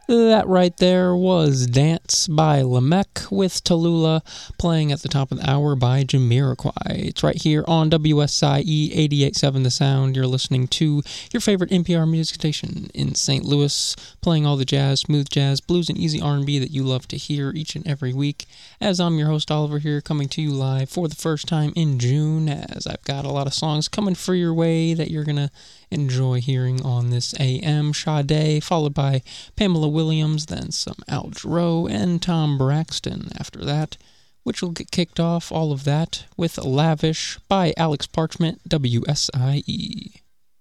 That right there was Dance by Lamech with Tallulah, playing at the top of the hour by Jamiroquai. It's right here on WSIE 88.7 The Sound. You're listening to your favorite NPR music station in St. Louis, playing all the jazz, smooth jazz, blues, and easy R&B that you love to hear each and every week. As I'm your host, Oliver, here, coming to you live for the first time in June, as I've got a lot of songs coming for your way that you're going to enjoy hearing on this AM. Sade, followed by Pamela Williams, then some Al Jarreau and Tom Braxton after that, which will get kicked off all of that with Lavish by Alex Parchment, WSIE.